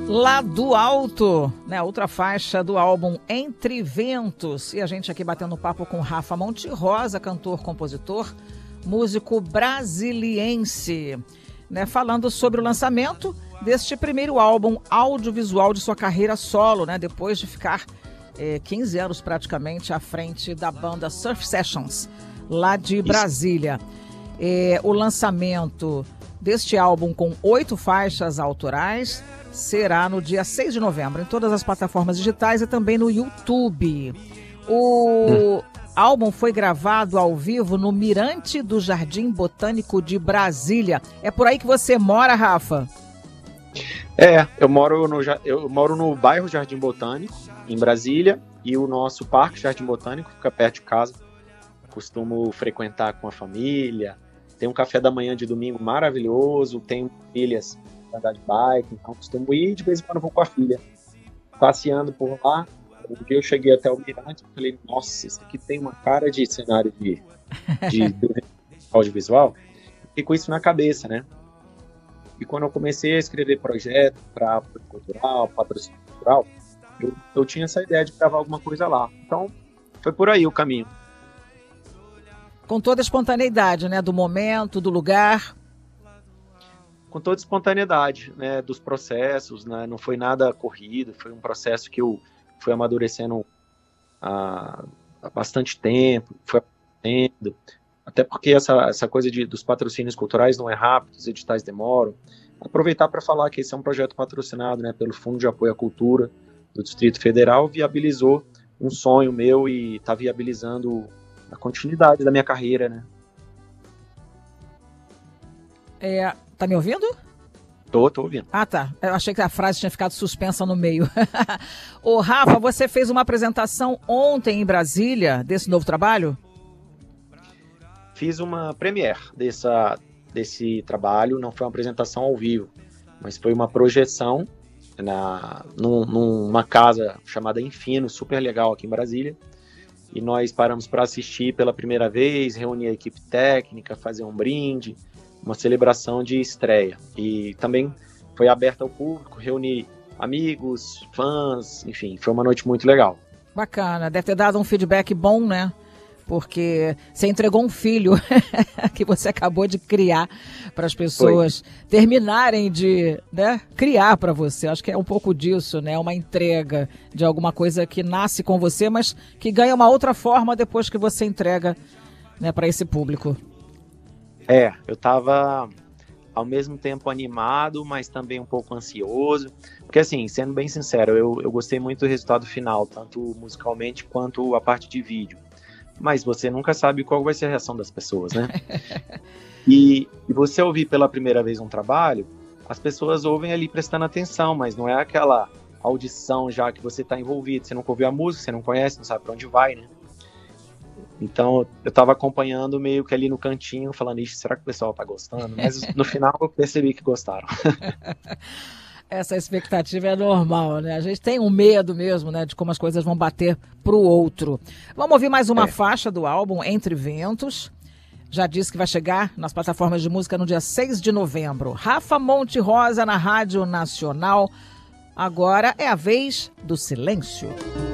Lá do Alto, né? Outra faixa do álbum Entre Ventos. E a gente aqui batendo papo com Rafa Monte-Rosa, cantor, compositor, músico brasiliense, né? Falando sobre o lançamento deste primeiro álbum audiovisual de sua carreira solo, né? Depois de ficar 15 anos praticamente à frente da banda Surf Sessions, lá de Brasília. O lançamento deste álbum com 8 faixas autorais será no dia 6 de novembro, em todas as plataformas digitais e também no YouTube. O álbum foi gravado ao vivo no Mirante do Jardim Botânico de Brasília. É por aí que você mora, Rafa? Eu moro no bairro Jardim Botânico, em Brasília, e o nosso parque Jardim Botânico fica perto de casa. Costumo frequentar com a família, tem um café da manhã de domingo maravilhoso, tenho filhas para andar de bike, então costumo ir, de vez em quando vou com a filha, passeando por lá. Um dia eu cheguei até o Mirante e falei, nossa, isso aqui tem uma cara de cenário de audiovisual. Fiquei com isso na cabeça, né? E quando eu comecei a escrever projeto para apoio cultural, patrocínio cultural, eu tinha essa ideia de gravar alguma coisa lá. Então, foi por aí o caminho. Com toda a espontaneidade, né? Do momento, do lugar. Com toda a espontaneidade, né? Dos processos, né? Não foi nada corrido, foi um processo que eu fui amadurecendo há bastante tempo, foi aprendendo. Até porque essa coisa dos patrocínios culturais não é rápido, os editais demoram. Aproveitar para falar que esse é um projeto patrocinado, né, pelo Fundo de Apoio à Cultura do Distrito Federal, viabilizou um sonho meu e está viabilizando a continuidade da minha carreira, né? Tá me ouvindo? Tô ouvindo. Ah, tá. Eu achei que a frase tinha ficado suspensa no meio. Ô, Rafa, você fez uma apresentação ontem em Brasília desse novo trabalho? Fiz uma premiere desse trabalho, não foi uma apresentação ao vivo, mas foi uma projeção numa casa chamada Infino, super legal aqui em Brasília, e nós paramos para assistir pela primeira vez, reunir a equipe técnica, fazer um brinde, uma celebração de estreia, e também foi aberta ao público, reunir amigos, fãs, enfim, foi uma noite muito legal. Bacana, deve ter dado um feedback bom, né? Porque você entregou um filho que você acabou de criar para as pessoas terminarem de, né, criar para você. Acho que é um pouco disso, né? Uma entrega de alguma coisa que nasce com você, mas que ganha uma outra forma depois que você entrega, né, para esse público. Eu estava ao mesmo tempo animado, mas também um pouco ansioso. Porque assim, sendo bem sincero, eu gostei muito do resultado final, tanto musicalmente quanto a parte de vídeo. Mas você nunca sabe qual vai ser a reação das pessoas, né? E você ouvir pela primeira vez um trabalho, as pessoas ouvem ali prestando atenção, mas não é aquela audição já que você está envolvido. Você nunca ouviu a música, você não conhece, não sabe para onde vai, né? Então, eu estava acompanhando meio que ali no cantinho, falando, ixi, será que o pessoal tá gostando? Mas no final eu percebi que gostaram. Essa expectativa é normal, né? A gente tem um medo mesmo, né, de como as coisas vão bater pro outro. Vamos ouvir mais uma faixa do álbum Entre Ventos. Já disse que vai chegar nas plataformas de música no dia 6 de novembro. Rafa Monte-Rosa na Rádio Nacional. Agora é a vez do silêncio.